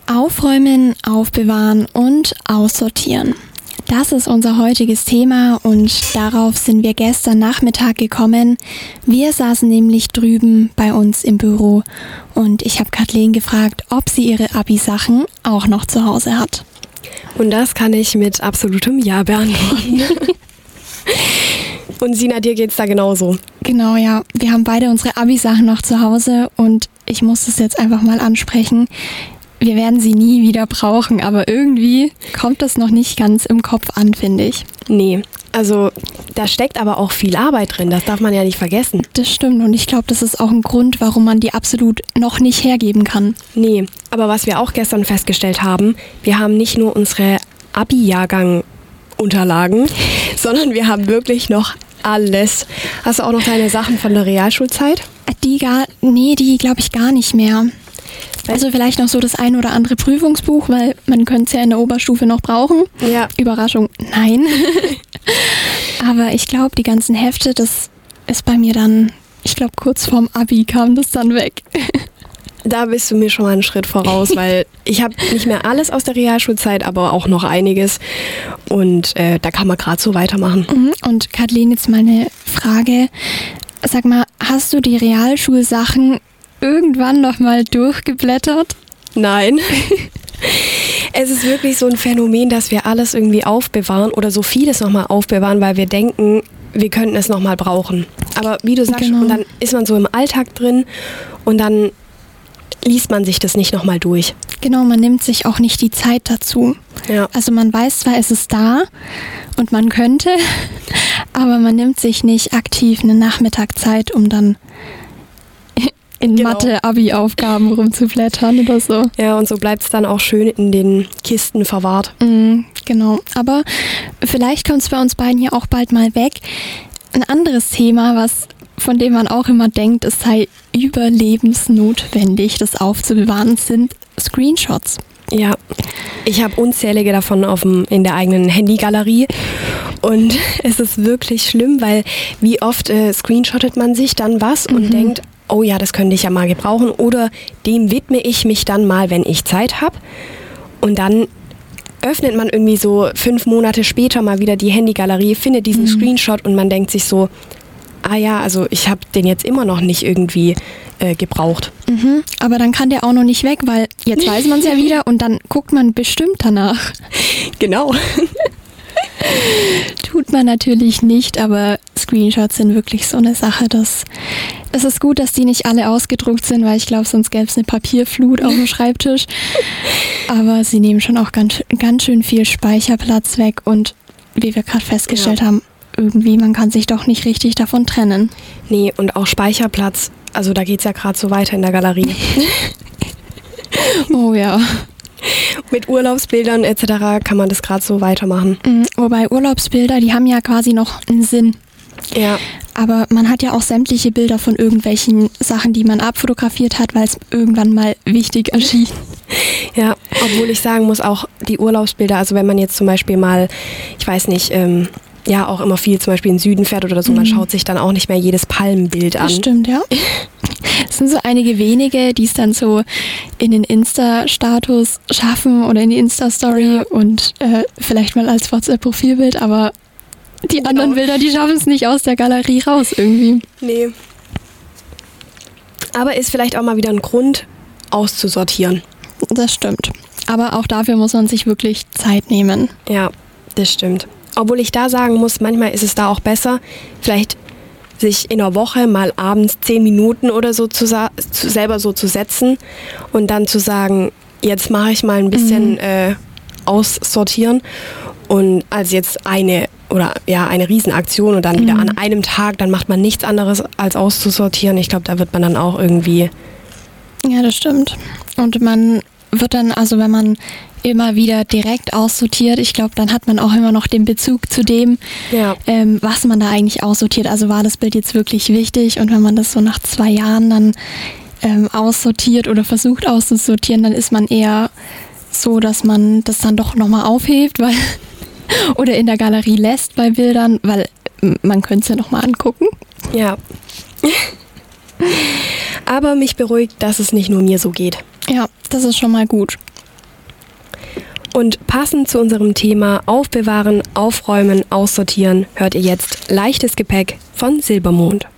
Aufräumen, aufbewahren und aussortieren. Das ist unser heutiges Thema und darauf sind wir gestern Nachmittag gekommen. Wir saßen nämlich drüben bei uns im Büro und ich habe Kathleen gefragt, ob sie ihre Abi-Sachen auch noch zu Hause hat. Und das kann ich mit absolutem Ja beantworten. Und Sina, dir geht's da genauso? Genau, ja. Wir haben beide unsere Abi-Sachen noch zu Hause und ich muss es jetzt einfach mal ansprechen. Wir werden sie nie wieder brauchen, aber irgendwie kommt das noch nicht ganz im Kopf an, finde ich. Nee, also da steckt aber auch viel Arbeit drin, das darf man ja nicht vergessen. Das stimmt und ich glaube, das ist auch ein Grund, warum man die absolut noch nicht hergeben kann. Nee, aber was wir auch gestern festgestellt haben, wir haben nicht nur unsere Abi-Jahrgang-Unterlagen, sondern wir haben wirklich noch alles. Hast du auch noch deine Sachen von der Realschulzeit? Die glaube ich gar nicht mehr. Also vielleicht noch so das ein oder andere Prüfungsbuch, weil man könnte es ja in der Oberstufe noch brauchen. Ja. Überraschung, nein. Aber ich glaube, die ganzen Hefte, das ist bei mir dann, ich glaube kurz vorm Abi kam das dann weg. Da bist du mir schon mal einen Schritt voraus, weil ich habe nicht mehr alles aus der Realschulzeit, aber auch noch einiges. Und da kann man gerade so weitermachen. Und Kathleen, jetzt mal eine Frage. Sag mal, hast du die Realschulsachen irgendwann noch mal durchgeblättert? Nein. Es ist wirklich so ein Phänomen, dass wir alles irgendwie aufbewahren oder so vieles nochmal aufbewahren, weil wir denken, wir könnten es nochmal brauchen. Aber wie du sagst, Genau. Und dann ist man so im Alltag drin und dann liest man sich das nicht nochmal durch. Genau, man nimmt sich auch nicht die Zeit dazu. Ja. Also man weiß zwar, es ist da und man könnte, aber man nimmt sich nicht aktiv eine Nachmittagszeit, um dann in Genau. Mathe-Abi-Aufgaben rumzublättern oder so. Ja, und so bleibt es dann auch schön in den Kisten verwahrt. Genau, aber vielleicht kommt es bei uns beiden hier auch bald mal weg. Ein anderes Thema, von dem man auch immer denkt, es sei überlebensnotwendig, das aufzubewahren, sind Screenshots. Ja, ich habe unzählige davon in der eigenen Handygalerie und es ist wirklich schlimm, weil wie oft screenshottet man sich dann was und denkt, oh ja, das könnte ich ja mal gebrauchen oder dem widme ich mich dann mal, wenn ich Zeit habe. Und dann öffnet man irgendwie so 5 Monate später mal wieder die Handygalerie, findet diesen Screenshot und man denkt sich so, ah ja, also ich habe den jetzt immer noch nicht irgendwie gebraucht. Aber dann kann der auch noch nicht weg, weil jetzt weiß man es ja wieder und dann guckt man bestimmt danach. Genau. Tut man natürlich nicht, aber Screenshots sind wirklich so eine Sache, es ist gut, dass die nicht alle ausgedruckt sind, weil ich glaube, sonst gäbe es eine Papierflut auf dem Schreibtisch. Aber sie nehmen schon auch ganz schön viel Speicherplatz weg und wie wir gerade festgestellt haben, irgendwie, man kann sich doch nicht richtig davon trennen. Nee, und auch Speicherplatz, also da geht es ja gerade so weiter in der Galerie. Oh ja. Mit Urlaubsbildern etc. kann man das gerade so weitermachen. Wobei Urlaubsbilder, die haben ja quasi noch einen Sinn. Ja. Aber man hat ja auch sämtliche Bilder von irgendwelchen Sachen, die man abfotografiert hat, weil es irgendwann mal wichtig erschien. Ja, obwohl ich sagen muss, auch die Urlaubsbilder, also wenn man jetzt zum Beispiel mal, ich weiß nicht, ja auch immer viel zum Beispiel in den Süden fährt oder so, man schaut sich dann auch nicht mehr jedes Palmenbild an. Das stimmt, ja. Es sind so einige wenige, die es dann so in den Insta-Status schaffen oder in die Insta-Story und vielleicht mal als WhatsApp-Profilbild, aber die anderen Bilder, die schaffen es nicht aus der Galerie raus irgendwie. Nee. Aber ist vielleicht auch mal wieder ein Grund, auszusortieren. Das stimmt. Aber auch dafür muss man sich wirklich Zeit nehmen. Ja, das stimmt. Obwohl ich da sagen muss, manchmal ist es da auch besser, vielleicht sich in der Woche mal abends 10 Minuten oder so selber so zu setzen und dann zu sagen, jetzt mache ich mal ein bisschen aussortieren und als jetzt eine Riesenaktion und dann wieder an einem Tag, dann macht man nichts anderes als auszusortieren. Ich glaube, da wird man dann auch irgendwie... Ja, das stimmt. Und man wird dann, also wenn man immer wieder direkt aussortiert, ich glaube, dann hat man auch immer noch den Bezug zu dem, was man da eigentlich aussortiert. Also war das Bild jetzt wirklich wichtig und wenn man das so nach 2 Jahren dann aussortiert oder versucht auszusortieren, dann ist man eher so, dass man das dann doch nochmal aufhebt, weil oder in der Galerie lässt bei Bildern, weil man könnte es ja nochmal angucken. Ja. Aber mich beruhigt, dass es nicht nur mir so geht. Ja, das ist schon mal gut. Und passend zu unserem Thema Aufbewahren, Aufräumen, Aussortieren hört ihr jetzt Leichtes Gepäck von Silbermond.